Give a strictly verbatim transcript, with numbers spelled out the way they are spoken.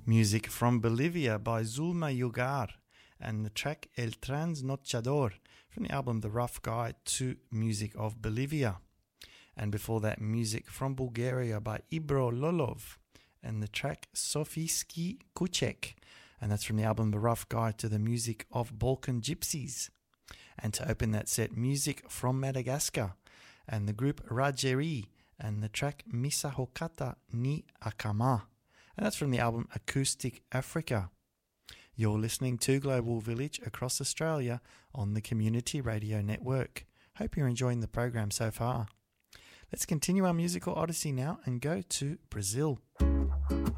Music from Bolivia by Zulma Yugar and the track El Trasnochador from the album The Rough Guide to Music of Bolivia. And before that, music from Bulgaria by Ibro Lolov and the track Sofijski Kuchek, and that's from the album The Rough Guide to the Music of Balkan Gypsies. And to open that set, music from Madagascar and the group Rajeri and the track Misahokata ni Akama, and that's from the album Acoustic Africa. You're listening to Global Village across Australia on the Community Radio Network. Hope you're enjoying the program so far. Let's continue our musical odyssey now and go to Brazil.